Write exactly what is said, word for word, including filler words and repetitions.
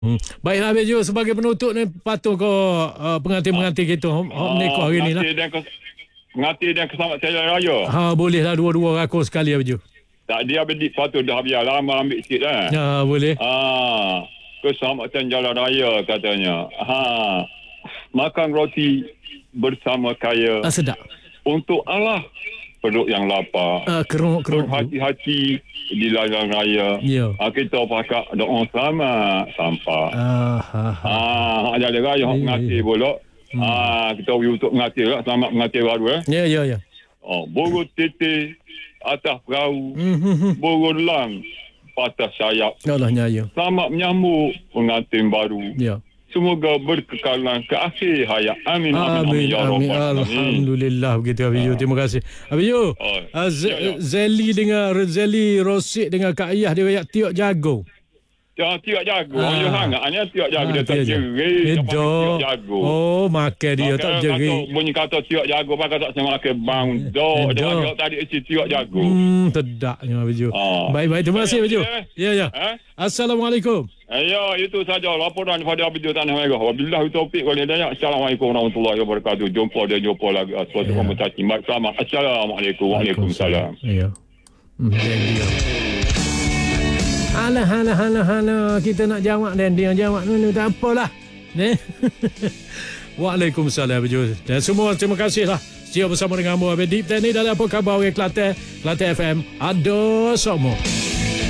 Hmm. Baiklah Abang Jo, sebagai penutup ni patut kau uh, pengantin-pengantin kita hom hom nikah hari ni lah. Pengantin dan keselamat saya raya. Ha, boleh lah dua-dua rakus sekali Abang Jo. Tak dia bedik patut dah biar lama ambil sikit lah. Ha, boleh. Ha, keselamatan jalan raya katanya. Ha, makan roti bersama kaya. Ah, sedap. Untuk Allah perut yang lapar. Ah, keruk-keruk. Berhati-hati di jalan raya. Ya. Ha, kita pakai doa selamat sampai. Ah, ha, ha. Ah, ada raya hok ngati pula. Hmm. Ah, kita pergi untuk ngati lah, selamat ngati baru eh. Ya, ya, ya. Oh, burung tete atas perahu. Hmm. Burung lang patah sayap. Ya Allah nyaya. Selamat menyambut pengantin baru. Ya. Semoga berkekalan ke akhir hayat. Amin. Amin, amin, ya amin. Rabbal Alhamdulillah begitu Abang Jo. Terima kasih. Abang Jo, Oh, uh, Z- ya, ya. Zeli dengan Zeli Rosid dengan Kak Ayah dia banyak tiok jago. Jangan tiap jago. Ah. Ya sangat. Hanya tiap jago. Ah, Dia tak tiap jago. jerit. Dia pakai Edo. tiap jago. Oh, makan dia tak Pakai jerit. kata- Bunyi kata tiap jago. Pakai tak sama makan bang. Dok. Edo. Dia pakai tadi isi tiap jago. Hmm, tedaknya Abang Jo. Ah. Baik-baik. Terima kasih Abang Jo. Eh? Ya, ya. Eh? Assalamualaikum. Ya, itu saja laporan pada Abidul Tanah Merah. Wabillahi taufiq wal hidayah. Assalamualaikum warahmatullahi wabarakatuh. Jumpa dan jumpa lagi. Suatu Ya. komentasi. Baik, selamat. Assalamualaikum. Waalaikumsalam. Ya. Hmm, dia. Alah, alah, alah, alah. Kita nak jawab dan dia jawab ni tak apalah. Ni. Waalaikumsalam Abang Jo. Dan semua terima kasih lah. Setia bersama dengan Abang Deep Tani dalam apa khabar orang Kelantan. Kelantan F M. Ada semua.